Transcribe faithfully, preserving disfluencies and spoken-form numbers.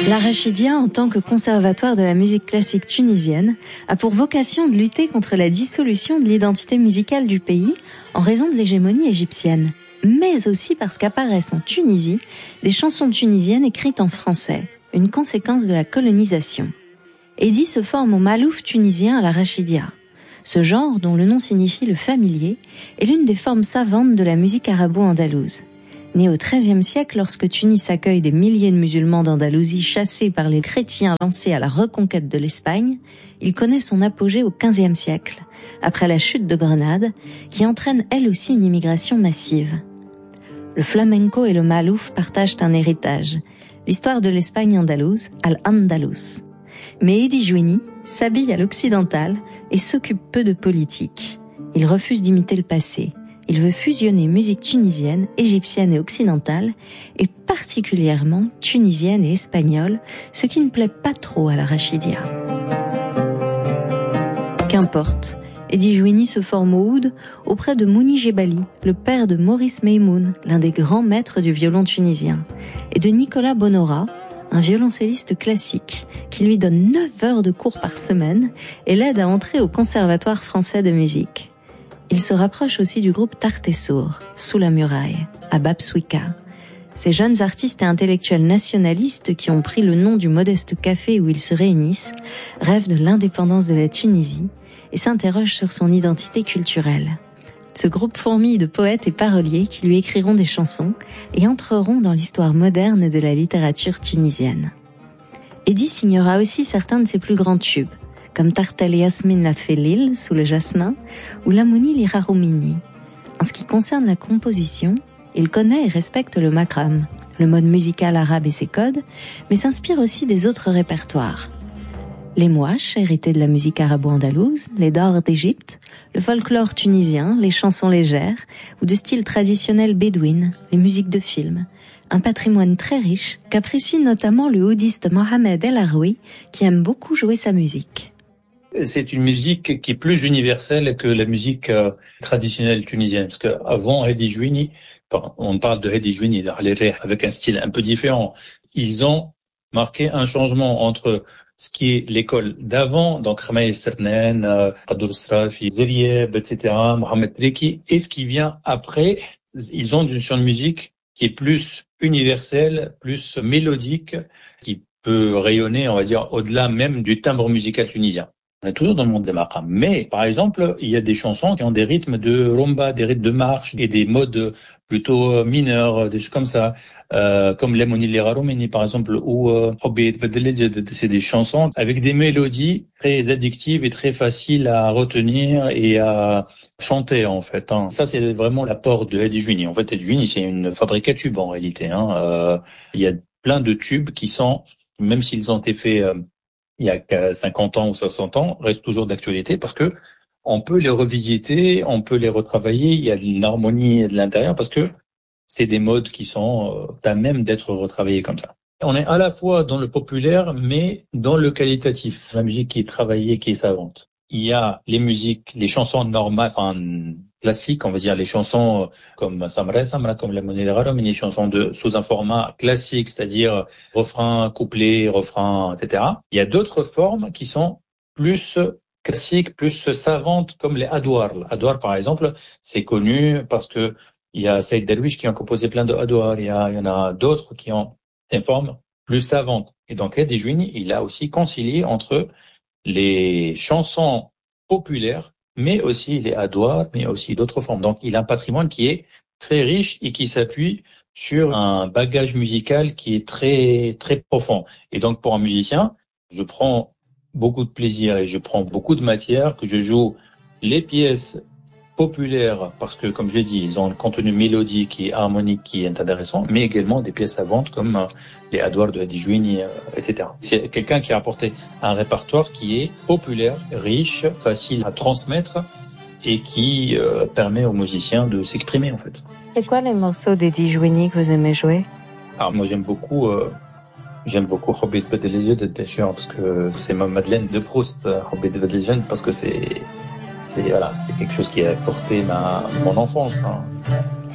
L'Arachidia, en tant que conservatoire de la musique classique tunisienne, a pour vocation de lutter contre la dissolution de l'identité musicale du pays en raison de l'hégémonie égyptienne, mais aussi parce qu'apparaissent en Tunisie des chansons tunisiennes écrites en français, une conséquence de la colonisation. Eddy se forme au malouf tunisien à l'Arachidia. Ce genre, dont le nom signifie le familier, est l'une des formes savantes de la musique arabo-andalouse. Né au treizième siècle, lorsque Tunis accueille des milliers de musulmans d'Andalousie chassés par les chrétiens lancés à la reconquête de l'Espagne, il connaît son apogée au quinzième siècle, après la chute de Grenade, qui entraîne elle aussi une immigration massive. Le flamenco et le malouf partagent un héritage, l'histoire de l'Espagne andalouse, Al-Andalus. Mais Eddy Jouini s'habille à l'occidental et s'occupe peu de politique. Il refuse d'imiter le passé. Il veut fusionner musique tunisienne, égyptienne et occidentale, et particulièrement tunisienne et espagnole, ce qui ne plaît pas trop à l'Arachidia. Qu'importe, Eddy Jouini se forme au oud auprès de Mouni Jebali, le père de Maurice Meïmoun, l'un des grands maîtres du violon tunisien, et de Nicolas Bonora, un violoncelliste classique, qui lui donne neuf heures de cours par semaine et l'aide à entrer au Conservatoire français de musique. Il se rapproche aussi du groupe Tartessour, Sous la muraille, à Babsouika. Ces jeunes artistes et intellectuels nationalistes qui ont pris le nom du modeste café où ils se réunissent rêvent de l'indépendance de la Tunisie et s'interrogent sur son identité culturelle. Ce groupe fourmille de poètes et paroliers qui lui écriront des chansons et entreront dans l'histoire moderne de la littérature tunisienne. Eddy signera aussi certains de ses plus grands tubes, comme Tartel Yasmin la Félil, Sous le jasmin, ou Lamouni l'Iraroumini. En ce qui concerne la composition, il connaît et respecte le makram, le mode musical arabe et ses codes, mais s'inspire aussi des autres répertoires. Les mouaches, hérités de la musique arabo-andalouse, les dors d'Égypte, le folklore tunisien, les chansons légères, ou de style traditionnel bédouine, les musiques de film. Un patrimoine très riche qu'apprécie notamment le oudiste Mohamed El Aroui, qui aime beaucoup jouer sa musique. C'est une musique qui est plus universelle que la musique euh, traditionnelle tunisienne. Parce qu'avant Eddy Jouini, on parle de Eddy Jouini, avec un style un peu différent. Ils ont marqué un changement entre ce qui est l'école d'avant, donc Ramaï Sernen, Qadour Srafi, Zerieb, et cetera, Mohamed Treki, et ce qui vient après. Ils ont une, une musique qui est plus universelle, plus mélodique, qui peut rayonner, on va dire, au-delà même du timbre musical tunisien. On est toujours dans le monde des maqams. Mais, par exemple, il y a des chansons qui ont des rythmes de rumba, des rythmes de marche et des modes plutôt mineurs, des choses comme ça, euh, comme Lamouni l'Iraroumini, par exemple, ou Hobbi Tbadeli, c'est des chansons avec des mélodies très addictives et très faciles à retenir et à chanter, en fait. Hein. Ça, c'est vraiment l'apport de Eddy Jouini. En fait, Eddy Jouini, c'est une fabrique à tubes, en réalité. Hein. Euh, il y a plein de tubes qui sont, même s'ils ont été faits euh, il y a cinquante ans ou soixante ans, restent toujours d'actualité parce que on peut les revisiter, on peut les retravailler, il y a une harmonie de l'intérieur parce que c'est des modes qui sont à même d'être retravaillés comme ça. On est à la fois dans le populaire, mais dans le qualitatif, la musique qui est travaillée, qui est savante. Il y a les musiques, les chansons normales, enfin classiques, on va dire les chansons comme Samra Samra, comme Lamouni l'Iraroumini, mais les chansons de sous un format classique, c'est-à-dire refrain, couplet, refrain, et cetera. Il y a d'autres formes qui sont plus classiques, plus savantes, comme les adouar. Adouar, par exemple, c'est connu parce que il y a Saïd Darwish qui a composé plein de adouar. Il y a, il y en a d'autres qui ont des formes plus savantes. Et donc, Eddy Jouini, il a aussi concilié entre les chansons populaires, mais aussi les adouars, mais aussi d'autres formes. Donc, il a un patrimoine qui est très riche et qui s'appuie sur un bagage musical qui est très, très profond. Et donc, pour un musicien, je prends beaucoup de plaisir et je prends beaucoup de matière, que je joue les pièces populaires parce que, comme je l'ai dit, ils ont un contenu mélodique et harmonique qui est intéressant, mais également des pièces savantes comme les adouars de Eddy Jouini, et cetera. C'est quelqu'un qui a apporté un répertoire qui est populaire, riche, facile à transmettre et qui euh, permet aux musiciens de s'exprimer, en fait. C'est quoi les morceaux d'Eddy Jouini que vous aimez jouer? Alors, moi, j'aime beaucoup... Euh, J'aime beaucoup Hobbi Tbadeli, bien sûr, parce que c'est ma Madeleine de Proust, Hobbi Tbadeli, parce que c'est, c'est, voilà, c'est quelque chose qui a porté ma, mon enfance. Hein.